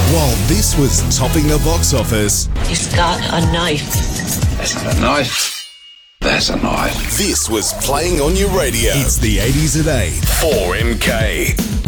While this was topping the box office, He's got a knife. That's not a knife. That's a knife. this was playing on your radio. It's the 80s at 8. 4MK.